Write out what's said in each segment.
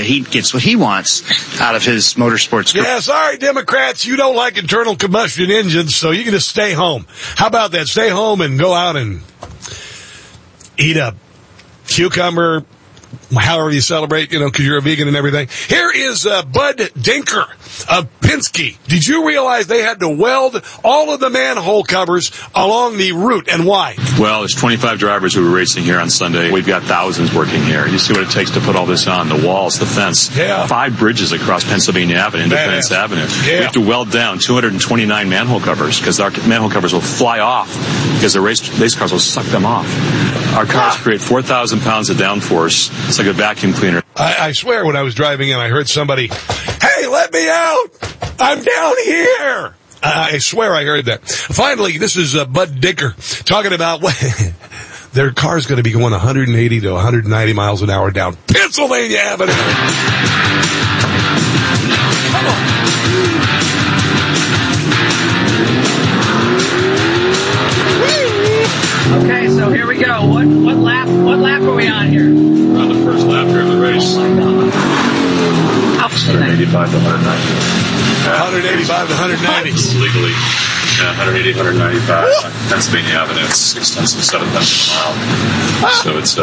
he gets what he wants out of his motorsports career. Yeah, sorry, Democrats, you don't like internal combustion engines, so you can just stay home. How about that? Stay home and go out and eat a cucumber, however you celebrate, because you're a vegan and everything. Here is Bud Dinker of Penske. Did you realize they had to weld all of the manhole covers along the route, and why? Well, there's 25 drivers who were racing here on Sunday. We've got thousands working here. You see what it takes to put all this on, the walls, the fence. Yeah. 5 bridges across Pennsylvania Avenue, Independence Avenue. Yeah. We have to weld down 229 manhole covers because our manhole covers will fly off because the race cars will suck them off. Our cars create 4,000 pounds of downforce. It's like a vacuum cleaner. I swear when I was driving in, I heard somebody, "Hey, let me out! I'm down here!" I swear I heard that. Finally, this is Bud Dinker talking about their car's going to be going 180 to 190 miles an hour down Pennsylvania Avenue. Come on. Okay, so here we go. What lap are we on here? We're on the first lap here of the race. Oh my God. Ouch. 185 to 190. 185 to 190. Legally. 180, 195 on Pennsylvania Avenue. It's 6 tenths of a 7 tenths of a mile. So it is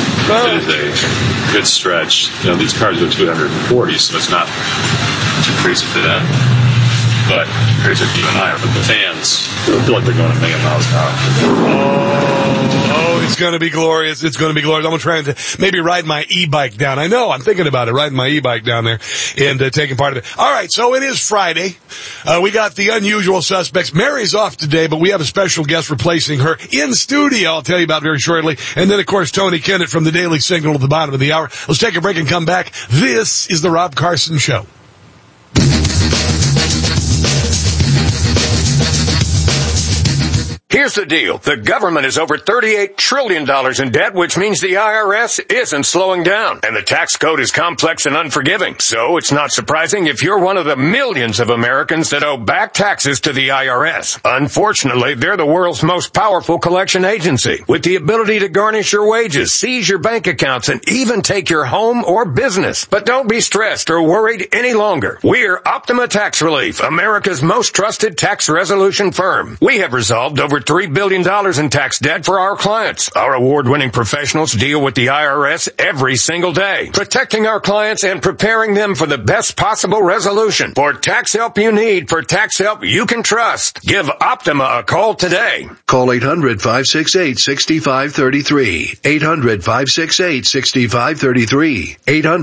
a good stretch. These cars go 240, so it's not too crazy for them. But crazy for you and I. But the fans feel like they're going a million miles an hour. Oh, it's going to be glorious. It's going to be glorious. I'm going to try and maybe ride my e-bike down. I know. I'm thinking about it, riding my e-bike down there and taking part of it. All right, so it is Friday. We got the unusual suspects. Mary's off today, but we have a special guest replacing her in studio. I'll tell you about very shortly. And then, of course, Tony Kennett from the Daily Signal at the bottom of the hour. Let's take a break and come back. This is the Rob Carson Show. Here's the deal. The government is over $38 trillion in debt, which means the IRS isn't slowing down. And the tax code is complex and unforgiving. So it's not surprising if you're one of the millions of Americans that owe back taxes to the IRS. Unfortunately, they're the world's most powerful collection agency, with the ability to garnish your wages, seize your bank accounts, and even take your home or business. But don't be stressed or worried any longer. We're Optima Tax Relief, America's most trusted tax resolution firm. We have resolved over $3 billion in tax debt for our clients. Our award-winning professionals deal with the IRS every single day, protecting our clients and preparing them for the best possible resolution. For tax help you need, for tax help you can trust, give Optima a call today. Call 800-568-6533. 800-568-6533.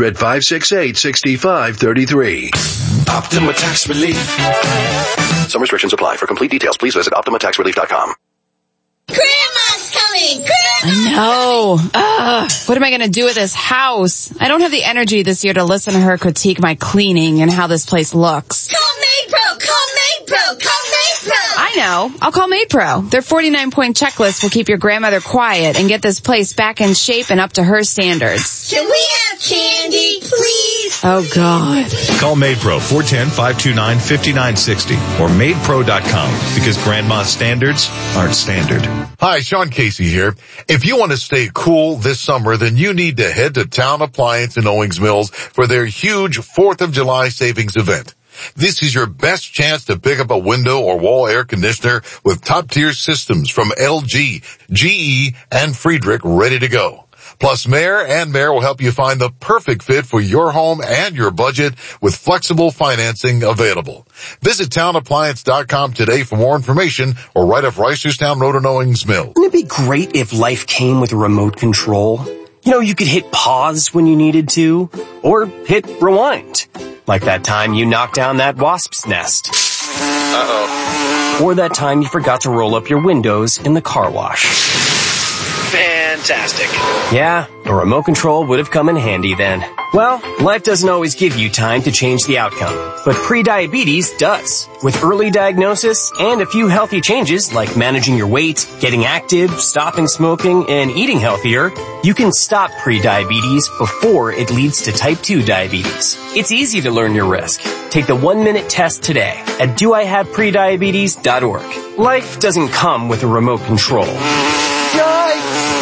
800-568-6533. Optima Tax Relief. Some restrictions apply. For complete details, please visit OptimaTaxRelief.com. Grandma's coming! I know. What am I going to do with this house? I don't have the energy this year to listen to her critique my cleaning and how this place looks. Call MaidPro! Call MaidPro! Call MaidPro! I know. I'll call MaidPro. Their 49-point checklist will keep your grandmother quiet and get this place back in shape and up to her standards. Can we have candy, please? Oh, God. Call MaidPro, 410-529-5960 or MaidPro.com, because grandma's standards aren't standard. Hi, Sean Casey here. If you want to stay cool this summer, then you need to head to Town Appliance in Owings Mills for their huge 4th of July savings event. This is your best chance to pick up a window or wall air conditioner with top-tier systems from LG, GE, and Friedrich ready to go. Plus, Mayor will help you find the perfect fit for your home and your budget with flexible financing available. Visit townappliance.com today for more information or right off Reisterstown Road in Owings Mills. Wouldn't it be great if life came with a remote control? You could hit pause when you needed to, or hit rewind. Like that time you knocked down that wasp's nest. Uh-oh. Or that time you forgot to roll up your windows in the car wash. Fantastic. Yeah, a remote control would have come in handy then. Well, life doesn't always give you time to change the outcome, but prediabetes does. With early diagnosis and a few healthy changes like managing your weight, getting active, stopping smoking, and eating healthier, you can stop prediabetes before it leads to type 2 diabetes. It's easy to learn your risk. Take the 1-minute test today at doihaveprediabetes.org. Life doesn't come with a remote control. Yikes!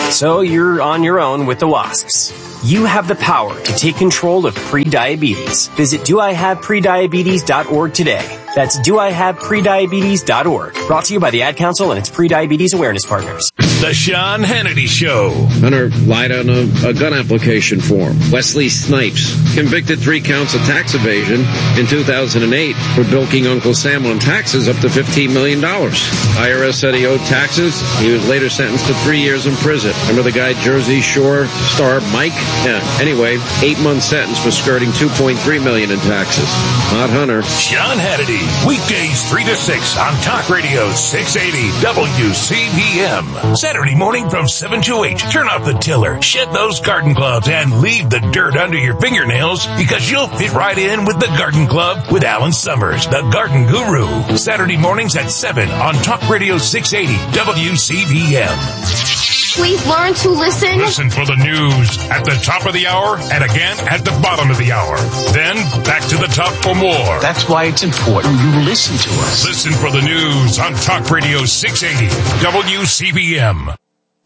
So you're on your own with the wasps. You have the power to take control of pre-diabetes. Visit doihaveprediabetes.org today. That's doihaveprediabetes.org. Brought to you by the Ad Council and its pre-diabetes awareness partners. The Sean Hannity Show. Hunter lied on a gun application form. Wesley Snipes, convicted 3 counts of tax evasion in 2008 for bilking Uncle Sam on taxes up to $15 million. IRS said he owed taxes. He was later sentenced to 3 years in prison. Remember the guy Jersey Shore star Mike? Yeah. Anyway, 8-month sentence for skirting $2.3 million in taxes. Not Hunter. Sean Hannity, weekdays 3 to 6 on Talk Radio 680 WCBM. Saturday morning from 7 to 8. Turn off the tiller, shed those garden gloves, and leave the dirt under your fingernails because you'll fit right in with the Garden Club with Alan Summers, the garden guru. Saturday mornings at 7 on Talk Radio 680 WCBM. Please learn to listen. Listen for the news at the top of the hour and again at the bottom of the hour. Then back to the top for more. That's why it's important you listen to us. Listen for the news on Talk Radio 680 WCBM.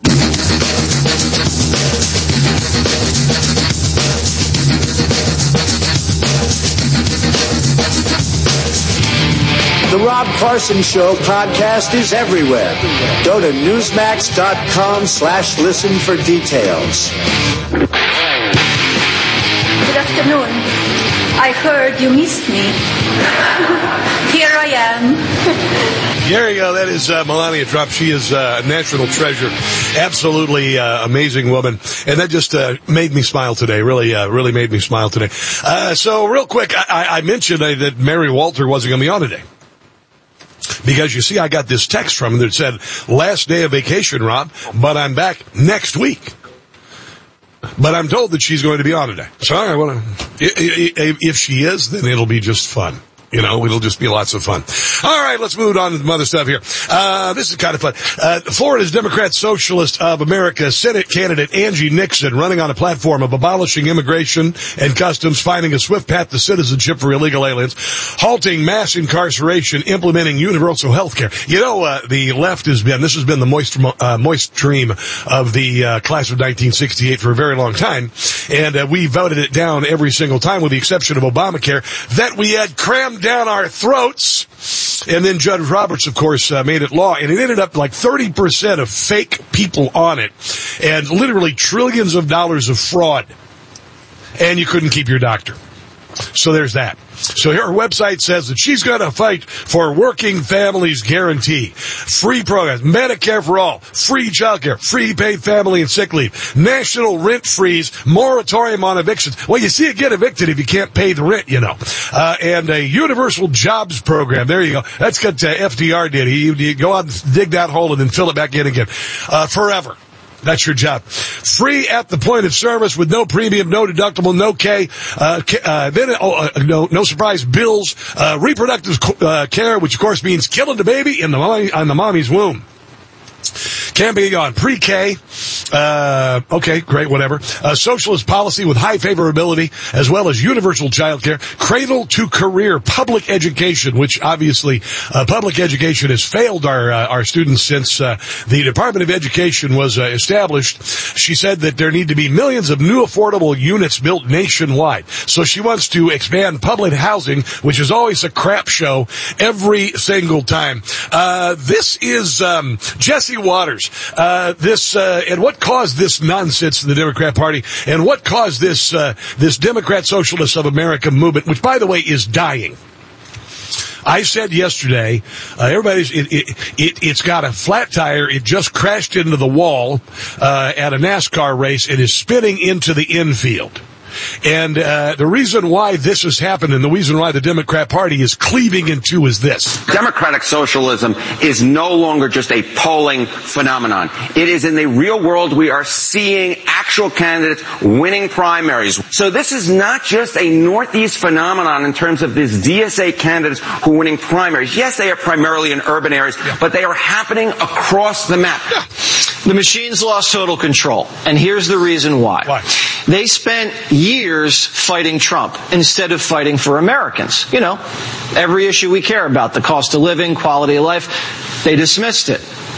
The Rob Carson Show podcast is everywhere. Go to Newsmax.com/listen for details. Good afternoon. I heard you missed me. Here I am. There you go. That is Melania Trump. She is a national treasure. Absolutely amazing woman. And that just made me smile today. Really made me smile today. So real quick, I mentioned that Mary Walter wasn't going to be on today. Because you see, I got this text from him that said, last day of vacation, Rob, but I'm back next week. But I'm told that she's going to be on today. So if she is, then it'll be just fun. You know, it'll just be lots of fun. All right, let's move on to some other stuff here. This is kind of fun. Florida's Democrat Socialist of America Senate candidate Angie Nixon running on a platform of abolishing immigration and customs, finding a swift path to citizenship for illegal aliens, halting mass incarceration, implementing universal health care. You know, the left this has been the moist dream of the class of 1968 for a very long time. And we voted it down every single time with the exception of Obamacare that we had crammed down our throats. And then Judge Roberts, of course, made it law. And it ended up like 30% of fake people on it and literally trillions of dollars of fraud. And you couldn't keep your doctor. So there's that. So her website says that she's going to fight for working families guarantee, free programs, Medicare for all, free childcare, free paid family and sick leave, national rent freeze, moratorium on evictions. Well, you see, you get evicted if you can't pay the rent, you know. And a universal jobs program. There you go. That's what FDR did. He go out and dig that hole and then fill it back in again. Forever. That's your job. Free at the point of service with no premium, no deductible, no no surprise bills, reproductive care, which of course means killing the baby in the mommy's womb. Can be on pre-K. Okay, great, whatever. Socialist policy with high favorability, as well as universal child care, cradle to career public education, which obviously public education has failed our students since the Department of Education was established. She said that there need to be millions of new affordable units built nationwide. So she wants to expand public housing, which is always a crap show every single time. This is Jesse Waters. And what caused this nonsense in the Democrat Party, and what caused this Democrat Socialists of America movement, which, by the way, is dying. I said yesterday, it's got a flat tire. It just crashed into the wall at a NASCAR race and is spinning into the infield. And the reason why this has happened and the reason why the Democrat Party is cleaving in two is this. Democratic socialism is no longer just a polling phenomenon. It is in the real world. We are seeing actual candidates winning primaries. So this is not just a Northeast phenomenon in terms of these DSA candidates who are winning primaries. Yes, they are primarily in urban areas, but they are happening across the map. Yeah. The machines lost total control, and here's the reason why. Why? They spent years fighting Trump instead of fighting for Americans. You know, every issue we care about, the cost of living, quality of life, they dismissed it.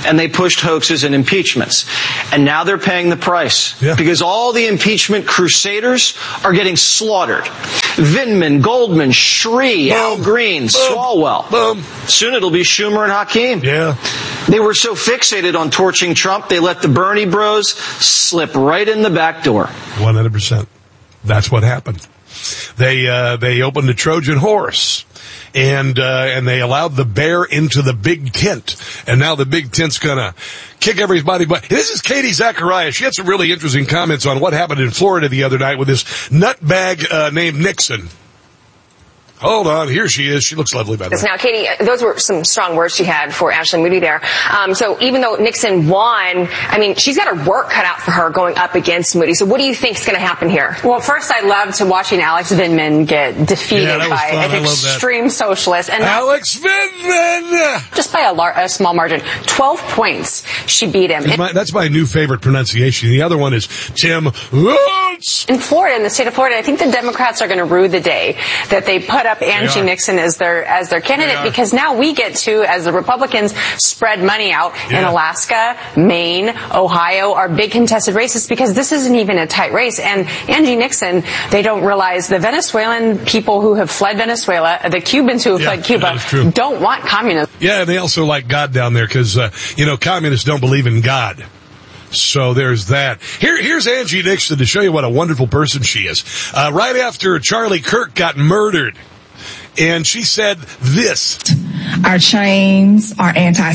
and they pushed hoaxes and impeachments. And now they're paying the price because all the impeachment crusaders are getting slaughtered. Vindman, Goldman, Shree, Al Green, Swalwell. Soon it'll be Schumer and Hakeem. Yeah. They were so fixated on torching Trump, they let the Bernie bros slip right in the back door. 100%. That's what happened. They opened the Trojan horse. And they allowed the bear into the big tent. And now the big tent's gonna kick everybody butt. This is Katie Zacharias. She had some really interesting comments on what happened in Florida the other night with this nutbag, named Nixon. Hold on, here she is. She looks lovely, by the way. Now, Katie, those were some strong words she had for Ashley Moody there. So even though Nixon won, I mean, she's got her work cut out for her going up against Moody. So what do you think is going to happen here? Well, first, I loved watching Alex Vindman get defeated by an extreme socialist. And Alex Vindman! Just by a small margin. 12 points, she beat him. That's my new favorite pronunciation. The other one is Tim Woods. In Florida, in the state of Florida, I think the Democrats are going to rue the day that they put up Angie Nixon as their candidate, because now we get to, as the Republicans spread money out in Alaska, Maine, Ohio, are big contested races, because this isn't even a tight race. And Angie Nixon, they don't realize the Venezuelan people who have fled Venezuela, the Cubans who have fled Cuba, don't want communism. Yeah, they also like God down there because, communists don't believe in God. So there's that. Here's Angie Nixon to show you what a wonderful person she is. Right after Charlie Kirk got murdered. And she said this. Our chains are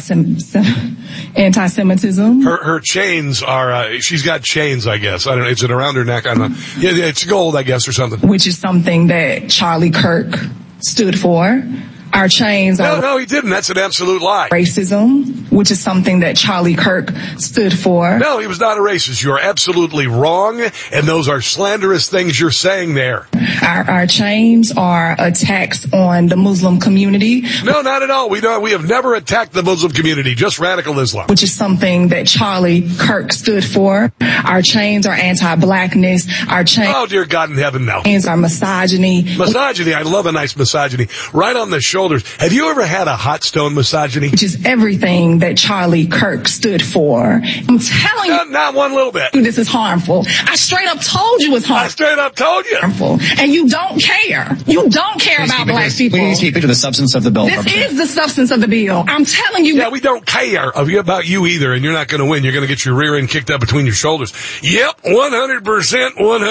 anti-Semitism. Her chains are, she's got chains, I guess. I don't know. Is it around her neck? I don't know. Yeah, it's gold, I guess, or something. Which is something that Charlie Kirk stood for. Our chains are... No, he didn't. That's an absolute lie. Racism, which is something that Charlie Kirk stood for. No, he was not a racist. You're absolutely wrong, and those are slanderous things you're saying there. Our chains are attacks on the Muslim community. No, not at all. We have never attacked the Muslim community, just radical Islam. Which is something that Charlie Kirk stood for. Our chains are anti-blackness. Our chains... Oh, dear God in heaven, no. Chains are misogyny. Misogyny. I love a nice misogyny. Right on the shoulders. Have you ever had a hot stone misogyny? Which is everything that Charlie Kirk stood for. I'm telling you. Not one little bit. This is harmful. I straight up told you it's harmful. I straight up told you. Harmful. And you don't care. You don't care about black people. Please keep it to the substance of the bill. This is the substance of the bill. I'm telling you. Yeah, we don't care about you either, and you're not going to win. You're going to get your rear end kicked up between your shoulders. Yep, 100%,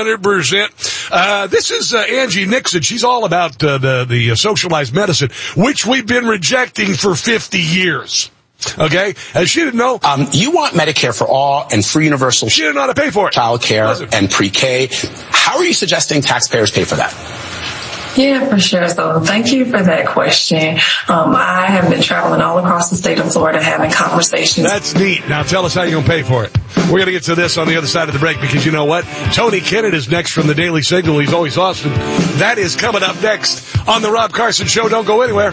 100%. This is Angie Nixon. She's all about the socialized medicine, which we've been rejecting for 50 years. Okay? And she didn't know. You want Medicare for all and free universal. She didn't know how to pay for it. Child care and pre-K. How are you suggesting taxpayers pay for that? Yeah, for sure. So thank you for that question. I have been traveling all across the state of Florida having conversations. That's neat. Now tell us how you're going to pay for it. We're going to get to this on the other side of the break, because you know what? Tony Kennett is next from the Daily Signal. He's always awesome. That is coming up next on the Rob Carson Show. Don't go anywhere.